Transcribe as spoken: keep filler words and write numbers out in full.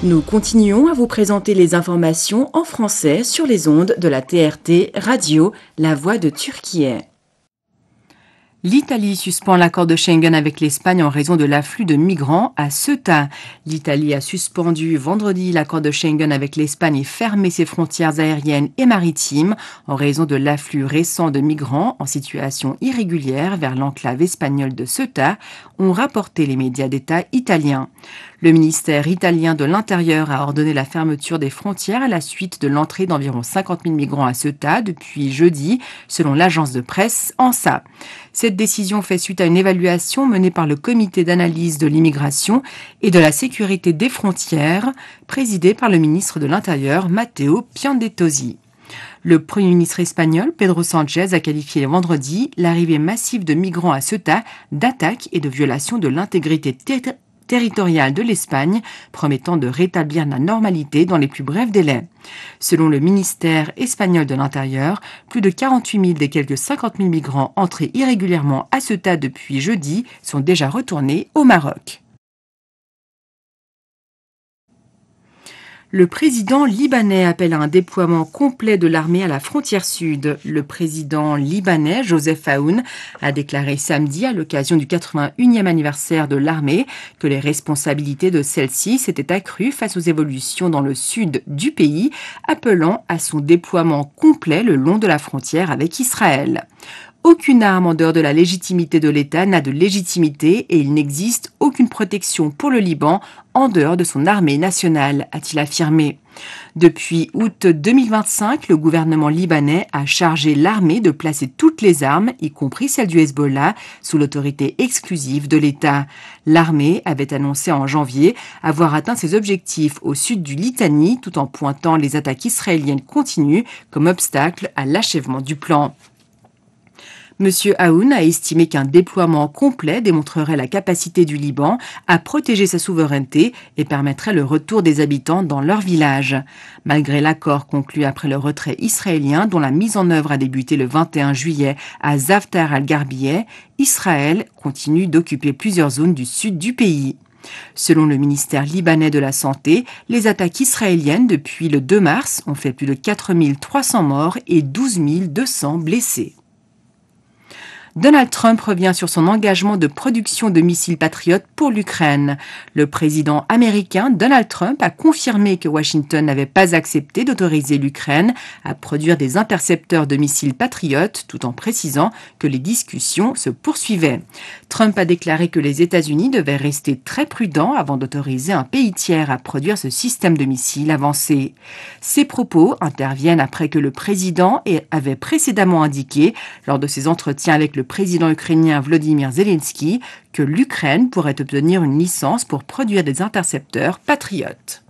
Nous continuons à vous présenter les informations en français sur les ondes de la T R T Radio, la voix de Turquie. L'Italie suspend l'accord de Schengen avec l'Espagne en raison de l'afflux de migrants à Ceuta. L'Italie a suspendu vendredi l'accord de Schengen avec l'Espagne et fermé ses frontières aériennes et maritimes en raison de l'afflux récent de migrants en situation irrégulière vers l'enclave espagnole de Ceuta, ont rapporté les médias d'État italiens. Le ministère italien de l'Intérieur a ordonné la fermeture des frontières à la suite de l'entrée d'environ cinquante mille migrants à Ceuta depuis jeudi, selon l'agence de presse ANSA. Cette décision fait suite à une évaluation menée par le Comité d'analyse de l'immigration et de la sécurité des frontières, présidé par le ministre de l'Intérieur, Matteo Piantedosi. Le Premier ministre espagnol, Pedro Sánchez, a qualifié vendredi l'arrivée massive de migrants à Ceuta d'attaque et de violation de l'intégrité territoriale territoriale de l'Espagne, promettant de rétablir la normalité dans les plus brefs délais. Selon le ministère espagnol de l'Intérieur, plus de quarante-huit mille des quelques cinquante mille migrants entrés irrégulièrement à Ceuta depuis jeudi sont déjà retournés au Maroc. Le président libanais appelle à un déploiement complet de l'armée à la frontière sud. Le président libanais, Joseph Aoun, a déclaré samedi, à l'occasion du quatre-vingt-unième anniversaire de l'armée, que les responsabilités de celle-ci s'étaient accrues face aux évolutions dans le sud du pays, appelant à son déploiement complet le long de la frontière avec Israël. Aucune arme en dehors de la légitimité de l'État n'a de légitimité et il n'existe aucune protection pour le Liban en dehors de son armée nationale, a-t-il affirmé. Depuis août deux mille vingt-cinq, le gouvernement libanais a chargé l'armée de placer toutes les armes, y compris celles du Hezbollah, sous l'autorité exclusive de l'État. L'armée avait annoncé en janvier avoir atteint ses objectifs au sud du Litanie, tout en pointant les attaques israéliennes continues comme obstacle à l'achèvement du plan. Monsieur Aoun a estimé qu'un déploiement complet démontrerait la capacité du Liban à protéger sa souveraineté et permettrait le retour des habitants dans leur village. Malgré l'accord conclu après le retrait israélien dont la mise en œuvre a débuté le vingt et un juillet à Zaftar al-Gharbiyeh, Israël continue d'occuper plusieurs zones du sud du pays. Selon le ministère libanais de la Santé, les attaques israéliennes depuis le deux mars ont fait plus de quatre mille trois cents morts et douze mille deux cents blessés. Donald Trump revient sur son engagement de production de missiles Patriot pour l'Ukraine. Le président américain Donald Trump a confirmé que Washington n'avait pas accepté d'autoriser l'Ukraine à produire des intercepteurs de missiles Patriot, tout en précisant que les discussions se poursuivaient. Trump a déclaré que les États-Unis devaient rester très prudents avant d'autoriser un pays tiers à produire ce système de missiles avancé. Ces propos interviennent après que le président avait précédemment indiqué, lors de ses entretiens avec le président ukrainien Volodymyr Zelensky, que l'Ukraine pourrait obtenir une licence pour produire des intercepteurs Patriot.